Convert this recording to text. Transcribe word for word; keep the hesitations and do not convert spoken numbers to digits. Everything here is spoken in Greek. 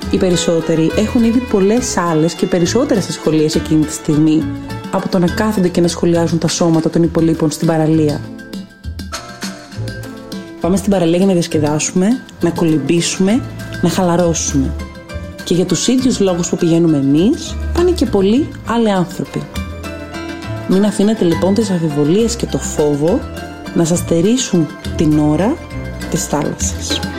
οι περισσότεροι έχουν ήδη πολλές άλλες και περισσότερες ασχολίες εκείνη τη στιγμή από το να κάθονται και να σχολιάζουν τα σώματα των υπολείπων στην παραλία. Πάμε στην παραλία για να διασκεδάσουμε, να κολυμπήσουμε, να χαλαρώσουμε. Και για τους ίδιους λόγους που πηγαίνουμε εμείς, πάνε και πολλοί άλλοι άνθρωποι. Μην αφήνετε λοιπόν τις αμφιβολίες και το φόβο να σας στερήσουν την ώρα της θάλασσας.